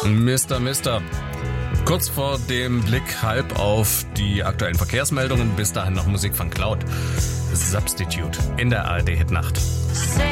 Mister. Kurz vor dem Blick halb auf die aktuellen Verkehrsmeldungen, bis dahin noch Musik von Cloud. Substitute in der ARD-Hitnacht.